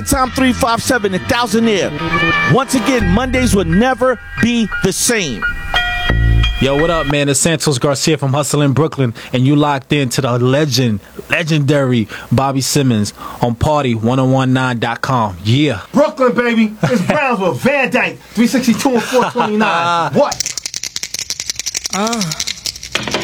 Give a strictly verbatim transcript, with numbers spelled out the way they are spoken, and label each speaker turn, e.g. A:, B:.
A: Tom three five seven, a thousandaire. Once again, Mondays will never be the same.
B: Yo, what up, man? It's Santos Garcia from Hustle in Brooklyn, and you locked in to the legend, legendary Bobby Simmons on party ten nineteen dot com. Yeah.
C: Brooklyn, baby. It's Brownsville, Van Dyke, three sixty-two and four twenty-nine. What?
D: Uh.